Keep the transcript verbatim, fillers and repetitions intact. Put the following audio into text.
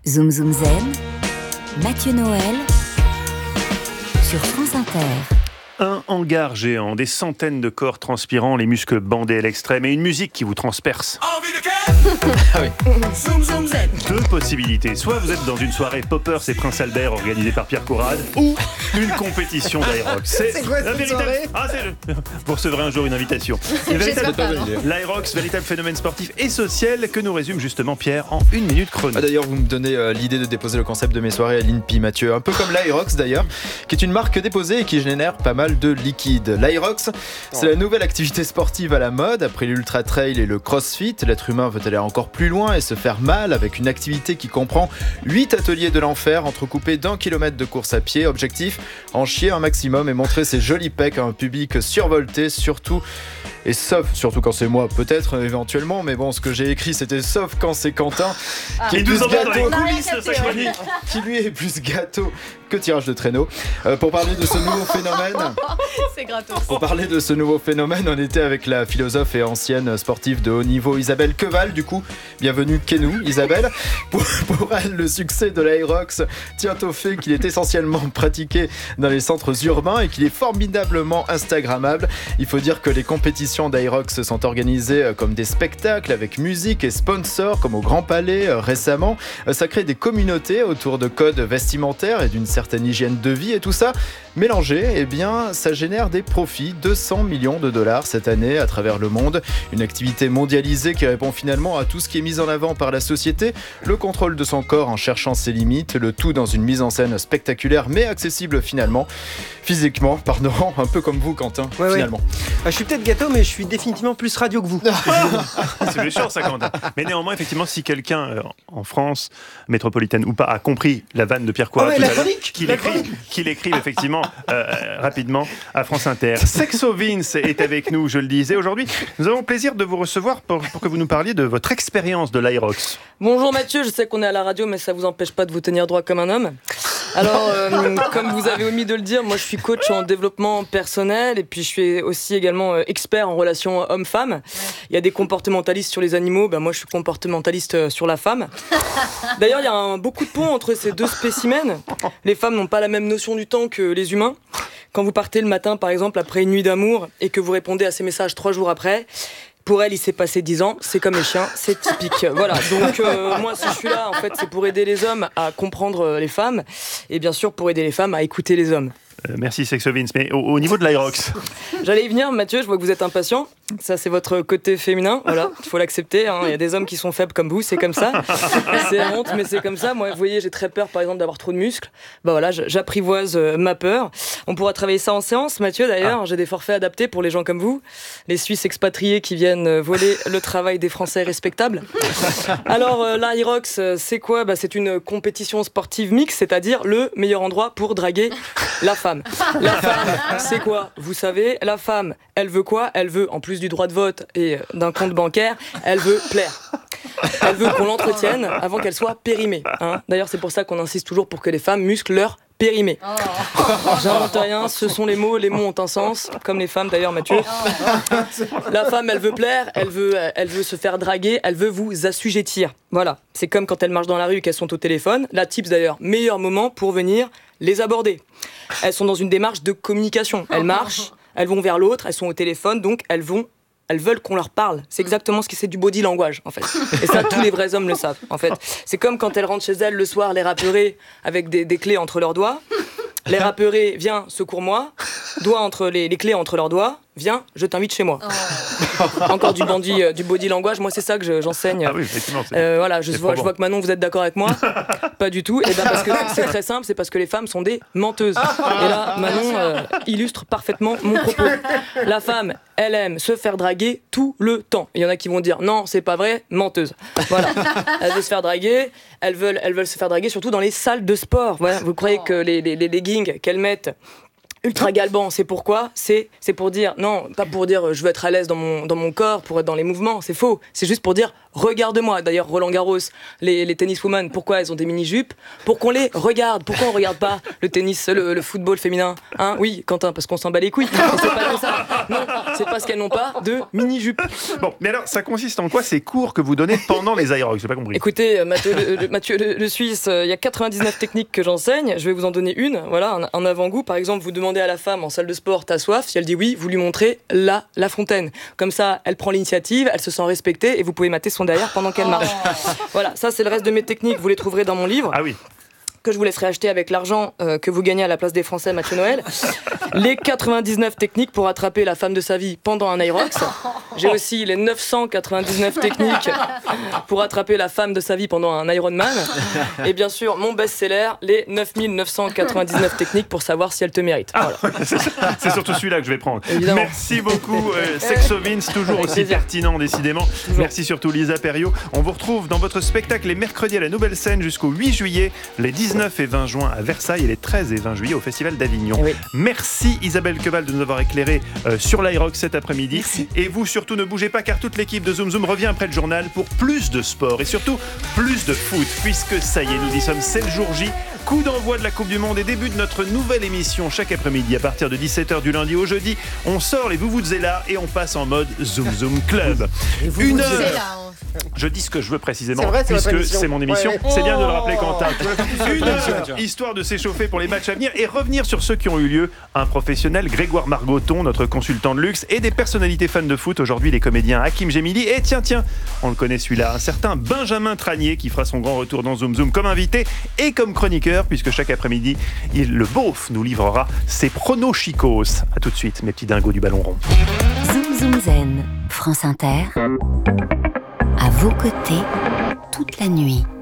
Zoom Zoom Zen, Mathieu Noël sur France Inter. Un hangar géant, des centaines de corps transpirants, les muscles bandés à l'extrême et une musique qui vous transperce. Envie de quête Ah oui. Zoom Zoom Zen. Deux possibilités. Soit vous êtes dans une soirée Poppers et Prince Albert organisée par Pierre Corrade, ou une compétition d'Aerox. C'est, c'est quoi cette véritable... soirée ah, c'est le... Vous recevrez un jour une invitation. Une véritable... L'Aerox, véritable phénomène sportif et social que nous résume justement Pierre en une minute chrono. Ah, d'ailleurs, vous me donnez euh, l'idée de déposer le concept de mes soirées à l'I N P I, Mathieu. Un peu comme l'Aerox d'ailleurs, qui est une marque déposée et qui génère pas mal de liquide. L'Aerox, c'est la nouvelle activité sportive à la mode. Après l'ultra trail et le crossfit, l'être humain veut aller encore plus loin et se faire mal avec une activité qui comprend huit ateliers de l'enfer entrecoupés d'un kilomètre de course à pied. Objectif, en chier un maximum et montrer ses jolis pecs à un public survolté, surtout et sauf, surtout quand c'est moi, peut-être éventuellement, mais bon, ce que j'ai écrit c'était sauf quand c'est Quentin ah. qui, est plus gâteau, coulisses, qui, lui, qui lui est plus gâteau que tirage de traîneau. Euh, pour parler de ce nouveau phénomène, c'est gratos. Pour parler de ce nouveau phénomène, on était avec la philosophe et ancienne sportive de haut niveau Isabelle Queval. Du coup, bienvenue chez nous, Isabelle. Pour, pour elle, le succès de l'Aerox tient au fait qu'il est essentiellement pratiqué dans les centres urbains et qu'il est formidablement instagrammable. Il faut dire que les compétitions d'Aerox sont organisées comme des spectacles avec musique et sponsors, comme au Grand Palais récemment. Ça crée des communautés autour de codes vestimentaires et d'une certaine hygiène de vie, et tout ça mélangé, eh bien, ça génère des profits, deux cents millions de dollars cette année à travers le monde. Une activité mondialisée qui répond finalement à tout ce qui est mis en avant par la société, le contrôle de son corps en cherchant ses limites, le tout dans une mise en scène spectaculaire mais accessible finalement, physiquement, pardon, un peu comme vous Quentin, ouais, finalement. Ouais. Ah, je suis peut-être gâteau, mais je suis définitivement plus radio que vous. C'est méchant ça Quentin. Mais néanmoins, effectivement, si quelqu'un euh, en France, métropolitaine ou pas, a compris la vanne de Pierre Corrade, ah ouais, qu'il écrive, qu'il écrive effectivement euh, rapidement à France Inter. Sexo Vince est avec nous, je le disais. Aujourd'hui, nous avons le plaisir de vous recevoir pour, pour que vous nous parliez de votre expérience de l'Aerox. Bonjour Mathieu, je sais qu'on est à la radio, mais ça vous empêche pas de vous tenir droit comme un homme. Alors, euh, comme vous avez omis de le dire, moi je suis coach en développement personnel et puis je suis aussi également euh, expert en relations homme-femme. Il y a des comportementalistes sur les animaux, ben moi je suis comportementaliste sur la femme. D'ailleurs, il y a un, beaucoup de ponts entre ces deux spécimens. Les femmes n'ont pas la même notion du temps que les humains. Quand vous partez le matin, par exemple, après une nuit d'amour et que vous répondez à ces messages trois jours après, pour elle, il s'est passé dix ans, c'est comme les chiens, c'est typique. Voilà, donc euh, moi, si je suis là, en fait, c'est pour aider les hommes à comprendre les femmes et bien sûr pour aider les femmes à écouter les hommes. Euh, merci Sexo Vince, mais au, au niveau de l'Aerox. J'allais y venir, Mathieu, je vois que vous êtes impatient. Ça, c'est votre côté féminin, voilà, il faut l'accepter. Hein. Il y a des hommes qui sont faibles comme vous, c'est comme ça. C'est honte, mais c'est comme ça. Moi, vous voyez, j'ai très peur, par exemple, d'avoir trop de muscles. Bah voilà, j'apprivoise ma peur. On pourra travailler ça en séance, Mathieu, d'ailleurs. Ah. J'ai des forfaits adaptés pour les gens comme vous, les Suisses expatriés qui viennent voler le travail des Français respectables. Alors, euh, l'Aerox, c'est quoi ? Bah, c'est une compétition sportive mixte, c'est-à-dire le meilleur endroit pour draguer la femme. La femme, c'est quoi ? Vous savez, la femme, elle veut quoi ? Elle veut, en plus du droit de vote et d'un compte bancaire, elle veut plaire. Elle veut qu'on l'entretienne avant qu'elle soit périmée. Hein. D'ailleurs, c'est pour ça qu'on insiste toujours pour que les femmes musclent leur périmé. Oh. J'invente rien, ce sont les mots, les mots ont un sens, comme les femmes d'ailleurs, Mathieu. Oh. La femme, elle veut plaire, elle veut, elle veut se faire draguer, elle veut vous assujettir. Voilà, c'est comme quand elles marchent dans la rue et qu'elles sont au téléphone. La tips d'ailleurs, meilleur moment pour venir les aborder. Elles sont dans une démarche de communication. Elles marchent, elles vont vers l'autre, elles sont au téléphone, donc elles vont elles veulent qu'on leur parle. C'est exactement ce que c'est du body language, en fait. Et ça, tous les vrais hommes le savent, en fait. C'est comme quand elles rentrent chez elles le soir, les rapeurées, avec des, des clés entre leurs doigts. Les rapeurées, viens, secours-moi. Doigts entre les, les clés entre leurs doigts. Viens, je t'invite chez moi. Oh. Encore du, bandit, euh, du body language. Moi, c'est ça que je, j'enseigne. Ah oui, effectivement. C'est, euh, voilà, je c'est vois, bon. je vois que Manon, vous êtes d'accord avec moi. Pas du tout. Et ben parce que c'est très simple, c'est parce que les femmes sont des menteuses. Et là, Manon euh, illustre parfaitement mon propos. La femme, elle aime se faire draguer tout le temps. Il y en a qui vont dire non, c'est pas vrai, menteuse. Voilà. Elle veut se faire draguer. Elles veulent, elles veulent se faire draguer surtout dans les salles de sport. Voilà. Vous croyez que les, les, les leggings qu'elles mettent ultra galbant, c'est pourquoi ? C'est, c'est pour dire, non, pas pour dire je veux être à l'aise dans mon, dans mon corps, pour être dans les mouvements, c'est faux. C'est juste pour dire regarde-moi. D'ailleurs, Roland Garros, les, les tenniswomen, pourquoi elles ont des mini-jupes? Pour qu'on les regarde. Pourquoi on regarde pas le tennis, le, le football féminin, hein? Oui, Quentin, parce qu'on s'en bat les couilles. Mais c'est pas comme ça. Non, c'est parce qu'elles n'ont pas de mini-jupes. Bon, mais alors, ça consiste en quoi ces cours que vous donnez pendant les Aerox? J'ai pas compris. Écoutez, Mathieu le, le, Mathieu le, le Suisse, il euh, y a quatre-vingt-dix-neuf techniques que j'enseigne. Je vais vous en donner une. Voilà, un, un avant-goût. Par exemple, vous demandez à la femme en salle de sport, t'as soif? Si elle dit oui, vous lui montrez la, la fontaine. Comme ça, elle prend l'initiative, elle se sent respectée et vous pouvez mater son derrière pendant qu'elle marche. Voilà, ça c'est le reste de mes techniques. Vous les trouverez dans mon livre. Ah oui. Que je vous laisserai acheter avec l'argent euh, que vous gagnez à la place des Français, Mathieu Noël. Les quatre-vingt-dix-neuf techniques pour attraper la femme de sa vie pendant un Aerox. J'ai aussi les neuf cent quatre-vingt-dix-neuf techniques pour attraper la femme de sa vie pendant un Ironman. Et bien sûr, mon best-seller, les neuf mille neuf cent quatre-vingt-dix-neuf techniques pour savoir si elle te mérite. Voilà. Ah, c'est, c'est surtout celui-là que je vais prendre. Évidemment. Merci beaucoup, euh, Sexo Vince, toujours Avec aussi plaisir. pertinent, décidément. Toujours. Merci surtout, Lisa Perriot. On vous retrouve dans votre spectacle les mercredis à la Nouvelle Scène jusqu'au huit juillet, les dix-neuf et vingt juin à Versailles et les treize et vingt juillet au Festival d'Avignon. Eh oui. Merci Isabelle Queval de nous avoir éclairé euh, sur l'Aerox cet après-midi. Merci. Et vous surtout ne bougez pas car toute l'équipe de Zoom Zoom revient après le journal pour plus de sport et surtout plus de foot puisque ça y est, nous y sommes, c'est le jour J. Coup d'envoi de la Coupe du Monde et début de notre nouvelle émission chaque après-midi à partir de dix-sept heures du lundi au jeudi. On sort les Vuvuzela et on passe en mode Zoom Zoom Club. Une heure. Je dis ce que je veux précisément, C'est vrai, c'est votre puisque émission. c'est mon émission. Ouais, ouais. C'est bien de le rappeler, Oh. Quentin. Une heure, histoire de s'échauffer pour les matchs à venir et revenir sur ceux qui ont eu lieu. Un professionnel, Grégoire Margoton, notre consultant de luxe, et des personnalités fans de foot. Aujourd'hui, les comédiens Hakim Gemili et tiens, tiens, on le connaît celui-là, un certain Benjamin Tranier qui fera son grand retour dans Zoom Zoom comme invité et comme chroniqueur, puisque chaque après-midi, il, le beauf nous livrera ses pronochicos. A tout de suite, mes petits dingos du ballon rond. Zoom Zoom Zen, France Inter, à vos côtés, toute la nuit.